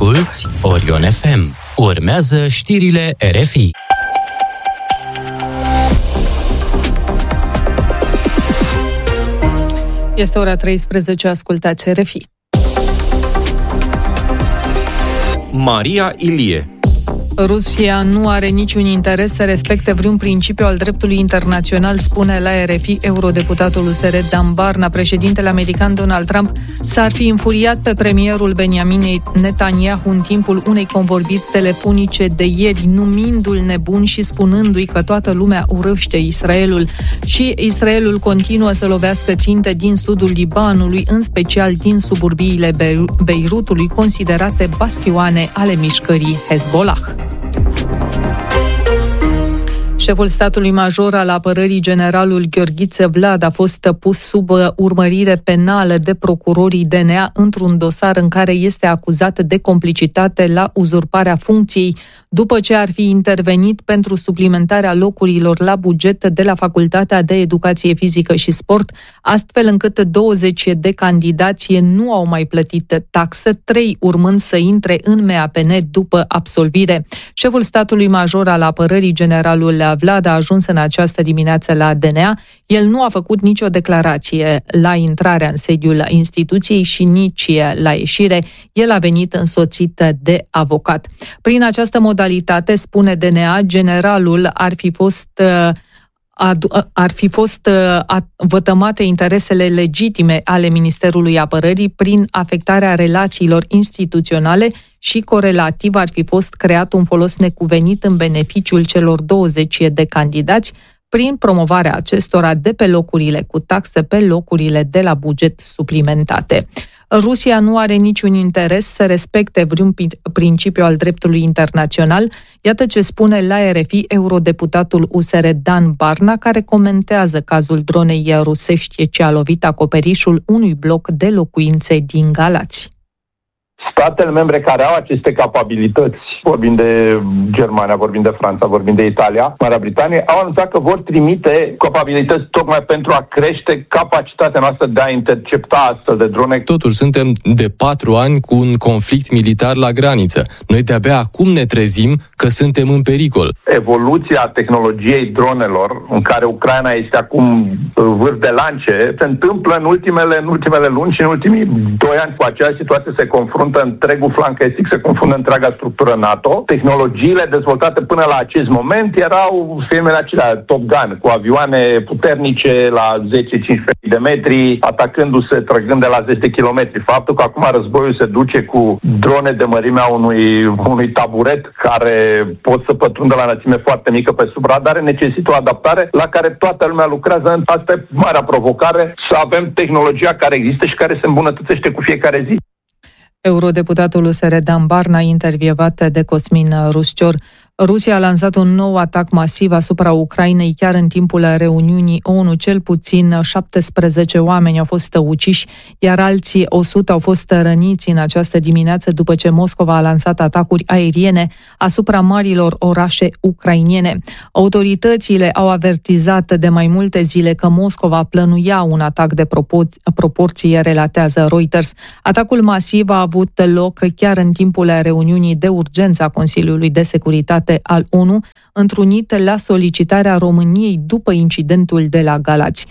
Asculți Orion FM. Urmează știrile RFI. Este ora 13, ascultați RFI. Maria Ilie. Rusia nu are niciun interes să respecte vreun principiu al dreptului internațional, spune la RFI eurodeputatul USR Dan Barna. Președintele american Donald Trump s-ar fi înfuriat pe premierul Benjamin Netanyahu în timpul unei convorbiri telefonice de ieri, numindu-l nebun și spunându-i că toată lumea urăște Israelul. Și Israelul continuă să lovească ținte din sudul Libanului, în special din suburbiile Beirutului, considerate bastioane ale mișcării Hezbollah. Șeful statului major al apărării, generalul Gheorghiță Vlad, a fost pus sub urmărire penală de procurorii DNA într-un dosar în care este acuzat de complicitate la uzurparea funcției, după ce ar fi intervenit pentru suplimentarea locurilor la buget de la Facultatea de Educație Fizică și Sport, astfel încât 20 de candidați nu au mai plătit taxă, 3 urmând să intre în MAPN după absolvire. Șeful statului major al apărării, generalul Vlad, a ajuns în această dimineață la DNA. El nu a făcut nicio declarație la intrarea în sediul instituției și nici la ieșire. El a venit însoțit de avocat. Prin această modalitate, spune DNA, generalul ar fi fost vătămate interesele legitime ale Ministerului Apărării prin afectarea relațiilor instituționale și corelativ ar fi fost creat un folos necuvenit în beneficiul celor 20 de candidați prin promovarea acestora de pe locurile cu taxă pe locurile de la buget suplimentate. Rusia nu are niciun interes să respecte vreun principiu al dreptului internațional. Iată ce spune la RFI eurodeputatul USR Dan Barna, care comentează cazul dronei rusești ce a lovit acoperișul unui bloc de locuințe din Galați. Statele membre care au aceste capabilități, vorbim de Germania, vorbim de Franța, vorbim de Italia, Marea Britanie, au anunțat că vor trimite capabilități tocmai pentru a crește capacitatea noastră de a intercepta astfel de drone. Totuși, suntem de 4 ani cu un conflict militar la graniță. Noi de-abia acum ne trezim că suntem în pericol. Evoluția tehnologiei dronelor, în care Ucraina este acum vârf de lance, se întâmplă în ultimele luni și în ultimii 2 ani cu aceeași situație se confruntă întregul flanc estic, se confundă întreaga structură NATO. Tehnologiile dezvoltate până la acest moment erau firmele acelea Top Gun, cu avioane puternice la 10-15 de metri, atacându-se, trăgând de la 10 de kilometri. Faptul că acum războiul se duce cu drone de mărimea unui taburet care pot să pătrundă la înălțime foarte mică pe sub radare, necesită o adaptare la care toată lumea lucrează. Asta e marea provocare, să avem tehnologia care există și care se îmbunătățește cu fiecare zi. Eurodeputatul USR Dan Barna, intervievat de Cosmin Ruscior. Rusia a lansat un nou atac masiv asupra Ucrainei chiar în timpul reuniunii ONU. Cel puțin 17 oameni au fost uciși, iar alții 100 au fost răniți în această dimineață după ce Moscova a lansat atacuri aeriene asupra marilor orașe ucrainene. Autoritățile au avertizat de mai multe zile că Moscova plănuia un atac de proporție, relatează Reuters. Atacul masiv a avut loc chiar în timpul reuniunii de urgență a Consiliului de Securitate al ONU, întrunit la solicitarea României după incidentul de la Galați.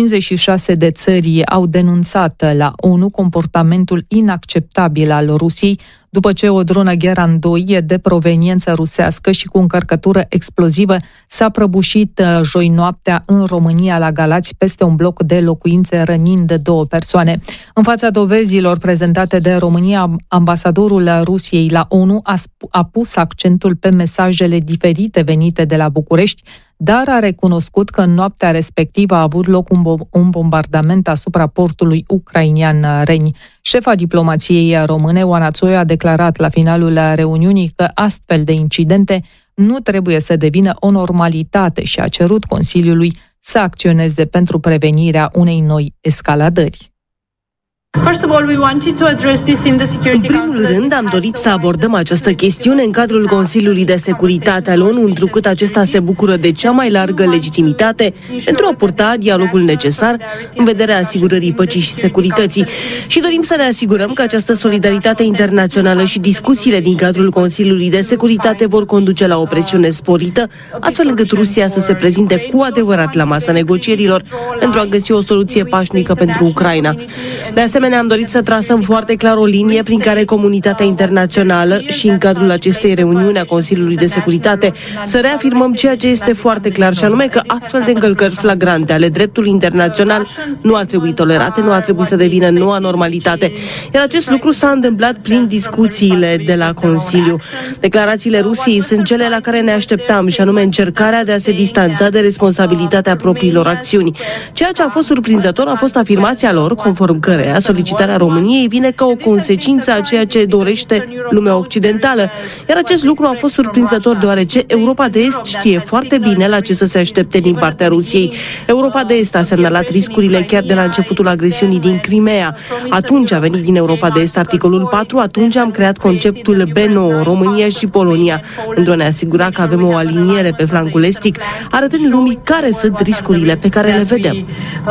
56 de țări au denunțat la ONU comportamentul inacceptabil al Rusiei după ce o dronă Geran 2 de proveniență rusească și cu încărcătură explozivă s-a prăbușit joi noaptea în România la Galați peste un bloc de locuințe, rănind 2 persoane. În fața dovezilor prezentate de România, ambasadorul Rusiei la ONU a pus accentul pe mesajele diferite venite de la București, dar a recunoscut că în noaptea respectivă a avut loc un bombardament asupra portului ucrainian Reni. Șefa diplomației române, Oana Țoiu, a declarat la finalul reuniunii că astfel de incidente nu trebuie să devină o normalitate și a cerut Consiliului să acționeze pentru prevenirea unei noi escaladări. În primul rând, am dorit să abordăm această chestiune în cadrul Consiliului de Securitate al ONU, întrucât acesta se bucură de cea mai largă legitimitate pentru a purta dialogul necesar în vederea asigurării păcii și securității. Și dorim să ne asigurăm că această solidaritate internațională și discuțiile din cadrul Consiliului de Securitate vor conduce la o presiune sporită, astfel încât Rusia să se prezinte cu adevărat la masa negocierilor pentru a găsi o soluție pașnică pentru Ucraina. De asemenea, am dorit să trasăm foarte clar o linie prin care comunitatea internațională și în cadrul acestei reuniuni a Consiliului de Securitate să reafirmăm ceea ce este foarte clar, și anume că astfel de încălcări flagrante ale dreptului internațional nu ar trebui tolerate, nu ar trebui să devină noua normalitate. Iar acest lucru s-a întâmplat prin discuțiile de la Consiliu. Declarațiile Rusiei sunt cele la care ne așteptam, și anume încercarea de a se distanța de responsabilitatea propriilor acțiuni. Ceea ce a fost surprinzător a fost afirmația lor, conform căreia solicitarea României vine ca o consecință a ceea ce dorește lumea occidentală. Iar acest lucru a fost surprinzător deoarece Europa de Est știe foarte bine la ce să se aștepte din partea Rusiei. Europa de Est a semnalat riscurile chiar de la începutul agresiunii din Crimea. Atunci a venit din Europa de Est articolul 4, atunci am creat conceptul B9, România și Polonia, pentru a ne asigura că avem o aliniere pe flancul estic, arătând lumii care sunt riscurile pe care le vedem.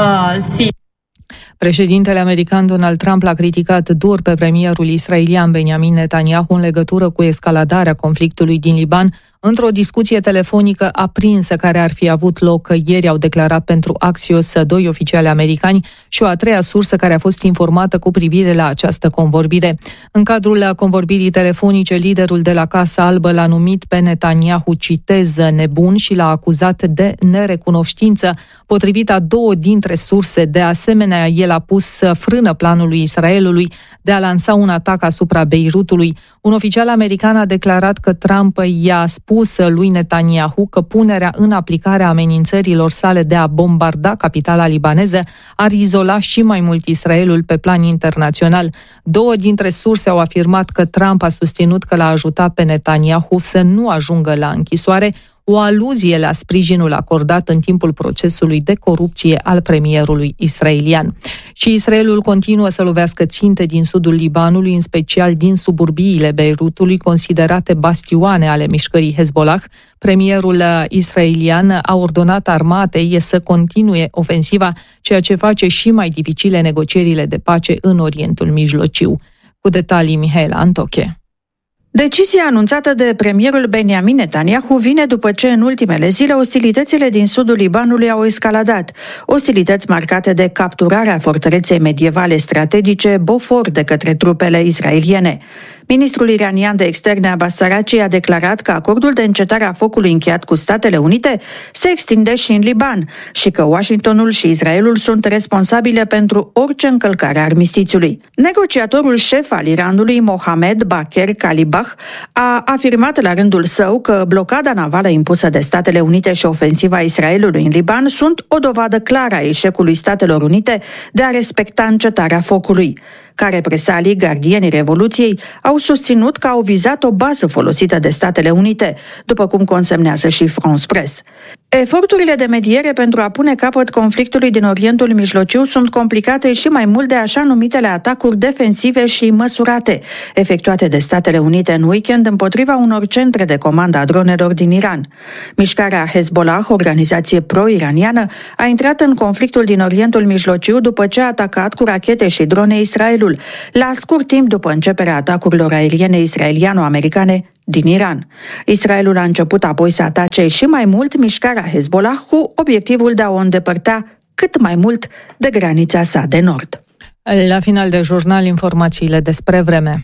Președintele american Donald Trump l-a criticat dur pe premierul israelian Benjamin Netanyahu în legătură cu escaladarea conflictului din Liban într-o discuție telefonică aprinsă care ar fi avut loc ieri, au declarat pentru Axios 2 oficiali americani și o a treia sursă care a fost informată cu privire la această convorbire. În cadrul convorbirii telefonice, liderul de la Casa Albă l-a numit pe Netanyahu, citez, nebun și l-a acuzat de nerecunoștință. Potrivit a două dintre surse, de asemenea, el a pus frână planului Israelului de a lansa un atac asupra Beirutului. Un oficial american a declarat că Trump i-a spus lui Netanyahu că punerea în aplicare a amenințărilor sale de a bombarda capitala libaneză ar izola și mai mult Israelul pe plan internațional. Două dintre surse au afirmat că Trump a susținut că l-a ajutat pe Netanyahu să nu ajungă la închisoare, o aluzie la sprijinul acordat în timpul procesului de corupție al premierului israelian. Și Israelul continuă să lovească ținte din sudul Libanului, în special din suburbiile Beirutului, considerate bastioane ale mișcării Hezbollah. Premierul israelian a ordonat armatei să continue ofensiva, ceea ce face și mai dificile negocierile de pace în Orientul Mijlociu. Cu detalii, Mihaela Antoche. Decizia anunțată de premierul Benjamin Netanyahu vine după ce în ultimele zile ostilitățile din sudul Libanului au escaladat. Ostilități marcate de capturarea fortăreței medievale strategice Bofor de către trupele israeliene. Ministrul iranian de externe Abbas Araghchi a declarat că acordul de încetare a focului încheiat cu Statele Unite se extinde și în Liban și că Washingtonul și Israelul sunt responsabile pentru orice încălcare a armistițiului. Negociatorul șef al Iranului, Mohamed Baker Kalibah, a afirmat la rândul său că blocada navală impusă de Statele Unite și ofensiva Israelului în Liban sunt o dovadă clară a eșecului Statelor Unite de a respecta încetarea focului. Ca represalii, gardienii Revoluției au susținut că au vizat o bază folosită de Statele Unite, după cum consemnează și France Press. Eforturile de mediere pentru a pune capăt conflictului din Orientul Mijlociu sunt complicate și mai mult de așa numitele atacuri defensive și măsurate, efectuate de Statele Unite în weekend împotriva unor centre de comandă a dronelor din Iran. Mișcarea Hezbollah, organizație pro-iraniană, a intrat în conflictul din Orientul Mijlociu după ce a atacat cu rachete și drone Israelul, la scurt timp după începerea atacurilor aeriene israeliano-americane din Iran. Israelul a început apoi să atace și mai mult mișcarea Hezbollah cu obiectivul de a o îndepărta cât mai mult de granița sa de nord. La final de jurnal, informațiile despre vreme.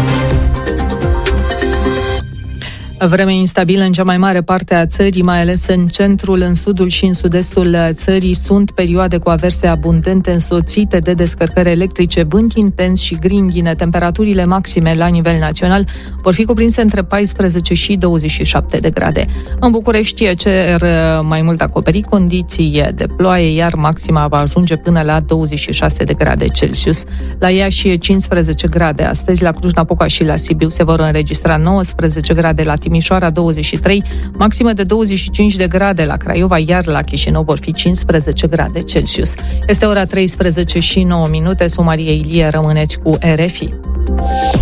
Vreme instabilă în cea mai mare parte a țării, mai ales în centrul, în sudul și în sud-estul țării. Sunt perioade cu averse abundente însoțite de descărcări electrice, vânt intens și grindine. Temperaturile maxime la nivel național vor fi cuprinse între 14 și 27 de grade. În București cer mai mult acoperit, condiții de ploaie, iar maxima va ajunge până la 26 de grade Celsius. La Iași 15 grade astăzi, la Cluj-Napoca și la Sibiu se vor înregistra 19 grade, la Timișoara Timișoara 23, maximă de 25 de grade la Craiova, iar la Chișinău vor fi 15 grade Celsius. Este ora 13 și 9 minute, Maria Ilie, rămâneți cu RFI.